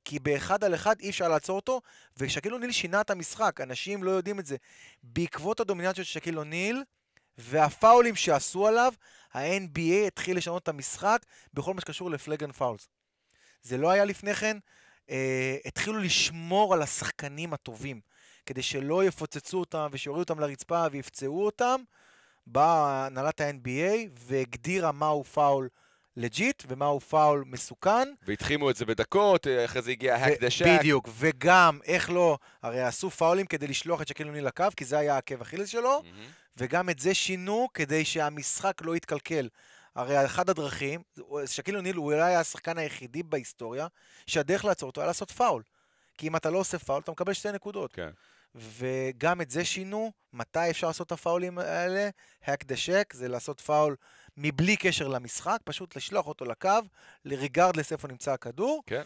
כי באחד על אחד אי אפשר לעצור אותו, ושקיל אוניל שינה את המשחק, אנשים לא יודעים את זה. בעקבות הדומיננטיות של שקיל אוניל, והפאולים שעשו עליו, ה-NBA התחיל לשנות את המשחק, בכל מה שקשור לפלאגן פאולס. זה לא היה לפני כן, התחילו לשמור על השחקנים הטובים, כדי שלא יפוצצו אותם, ושיורידו אותם לרצפה, ויפצעו אותם, באה הנהלת ה-NBA, והגדירה מהו פאול לג'יט, ומהו פאול מסוכן. והתחימו את זה בדקות, אחרי זה הגיע hack the shack. בדיוק, וגם, איך לא, הרי עשו פאולים כדי לשלוח את שקיל אוניל לקו, כי זה היה עקב אכילס שלו, וגם את זה שינו כדי שהמשחק לא יתקלקל. הרי אחד הדרכים, שקיל אוניל הוא אולי השחקן היחידי בהיסטוריה, שהדרך לעצור אותו היה לעשות פאול. כי אם אתה לא עושה פאול, אתה מקבל 2 נקודות. כן. וגם את זה שינו, מתי אפשר לעשות את הפאולים האלה? hack the shack, זה לעשות פאול מבלי קשר למשחק, פשוט לשלוח אותו לקו, לריגרדלס איפה נמצא הכדור, כן.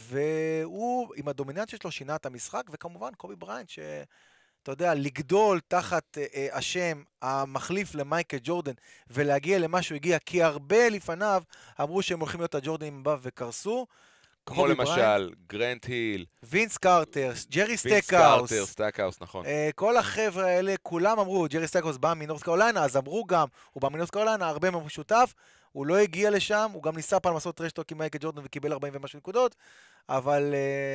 והוא עם הדומיננציה שלו שינה את המשחק, וכמובן קובי בריינט, שאתה יודע, לגדול תחת השם המחליף למייקל ג'ורדן, ולהגיע למה שהוא הגיע, כי הרבה לפניו אמרו שהם הולכים להיות הג'ורדנים הבא וקרסו, כמו למשל, גרנט היל, וינס קארטר, ג'רי סטאקהאוס, נכון. כל החבר'ה האלה, כולם אמרו, ג'רי סטאקהאוס בא מנורת' קרוליינה, אז אמרו גם, הוא בא מנורת' קרוליינה, הרבה מאוד שותף, הוא לא הגיע לשם, הוא גם ניסה פעם לעשות טרשטוק עם מייקל ג'ורדן וקיבל 40 ומשהו נקודות, אבל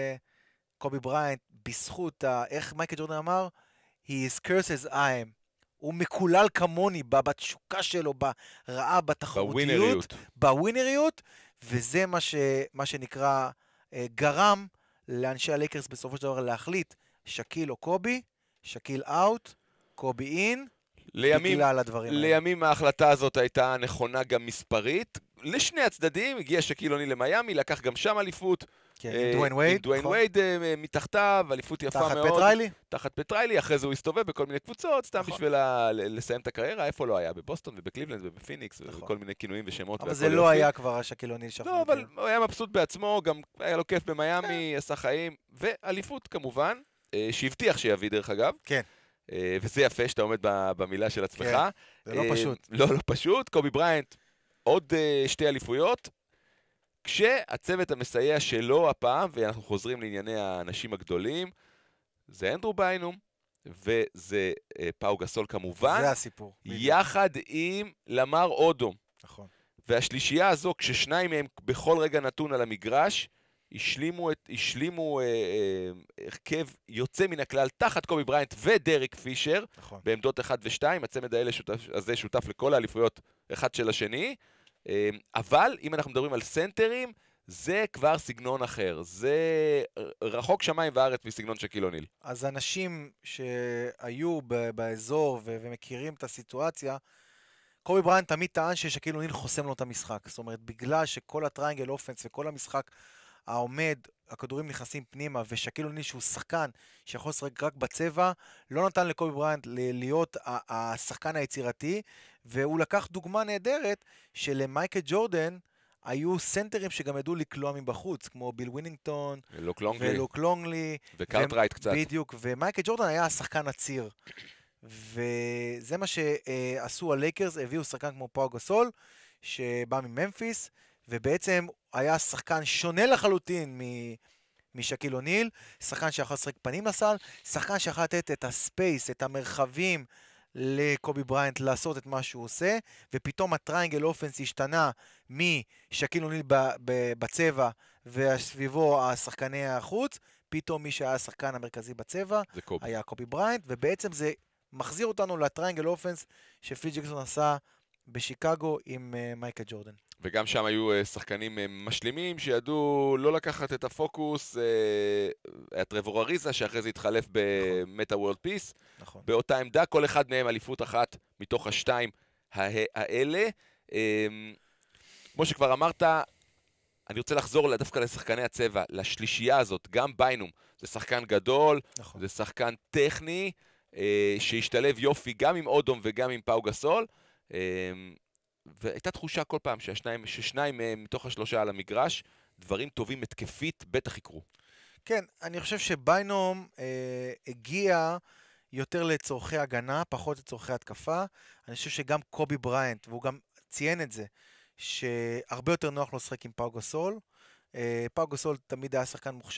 קובי בריינט, בזכות, איך מייקל ג'ורדן אמר? He is cursed as I am. הוא מקולל כמוני, בתשוקה שלו, ברעה, בתחרותיות, בווינריות, וזה מה שנקרא גרם לאנשי הלייקרס בסופו של דבר להחליט שקיל או קובי, שקיל אאוט, קובי אין, בגלל הדברים האלה. לימים ההחלטה הזאת הייתה נכונה גם מספרית. לשני הצדדים, הגיע שקיל אוניל למיימי, לקח גם שם אליפות. כן, עם דוויין וייד. מתחתיו, אליפות יפה מאוד. תחת פטריילי? תחת פטריילי, אחרי זה הוא הסתובב בכל מיני קבוצות, סתם בשביל לסיים את הקריירה, איפה לא היה? בבוסטון ובקליבלנד ובפיניקס, וכל מיני כינויים ושמות. אבל זה לא היה כבר השקיל אוניל שאנחנו לא, אבל הוא היה מבסוט בעצמו, גם היה לו כיף במיימי, עשה חיים, ואליפות כמובן, שהבטיח שיביא דרך אגב. כן. וזה יפה שאתה עומד במילה של עצמך. כן, זה לא פשוט. לא פשוט. קובי בריינט, עוד 2 אליפויות, כשהצוות המסייע שלו הפעם, ואנחנו חוזרים לענייני האנשים הגדולים, זה אנדרו ביינום, וזה פאו גסול כמובן. זה הסיפור. יחד עם למר אודום. נכון. והשלישייה הזו, כששניים מהם בכל רגע נתון על המגרש, השלימו הרכב יוצא מן הכלל תחת קובי בריינט ודריק פישר, נכון. בעמדות 1 ו-2, הצמד הזה שותף לכל האליפויות אחד של השני, אבל אם אנחנו מדברים על סנטרים, זה כבר סגנון אחר, זה רחוק שמיים וארץ מסגנון שקיל אוניל. אז אנשים שהיו באזור ומכירים את הסיטואציה, קובי בריינט תמיד טען ששקיל אוניל חוסם לו את המשחק, זאת אומרת, בגלל שכל הטריינגל אופנס וכל המשחק העומד, הכדורים נכנסים פנימה, ושקיל אוניל שהוא שחקן שיכול לשחק רק בצבע, לא נתן לקובי בריינט להיות השחקן היצירתי, והוא לקח דוגמה נהדרת שלמייקל ג'ורדן היו סנטרים שגם ידעו לקלוע מבחוץ, כמו ביל ווינינגטון, ולוק לונגלי, וקארטרייט קצת. בדיוק, ומייקל ג'ורדן היה השחקן הציר. וזה מה שעשו הלייקרס, הביאו שחקן כמו פאו גסול, שבא מממפיס, ובעצם היה שחקן שונה לחלוטין משקיל אוניל, שחקן שיכול לשחק פנים לסל, שחקן שיכול לתת את הספייס, את המרחבים לקובי בריינט לעשות את מה שהוא עושה, ופתאום הטריינגל אופנס השתנה משקיל אוניל בצבע וסביבו השחקני החוץ, פתאום מי שהיה השחקן המרכזי בצבע היה קובי בריינט, ובעצם זה מחזיר אותנו לטריינגל אופנס שפיל ג'קסון עשה בשיקגו עם מייקל ג'ורדן. וגם שם היו שחקנים משלימים שידעו לא לקחת את הפוקוס, היה טרבור אריזה שאחרי זה התחלף במטה וורלד פיס, באותה עמדה, כל אחד מהם אליפות אחת מתוך השתיים האלה. כמו שכבר אמרת, אני רוצה לחזור דווקא לשחקני הצבע, לשלישייה הזאת, גם ביינום, זה שחקן גדול, זה שחקן טכני, שהשתלב יופי גם עם אודום וגם עם פאו גסול, והייתה תחושה כל פעם ששניים מתוך השלושה על המגרש, דברים טובים התקפית בטח יקרו. כן, אני חושב שביינום הגיע יותר לצורכי הגנה, פחות לצורכי התקפה. אני חושב שגם קובי בריינט, והוא גם ציין את זה, שהרבה יותר נוח לו לשחק עם פאו גסול. פאו גסול תמיד היה שחקן מוכשר.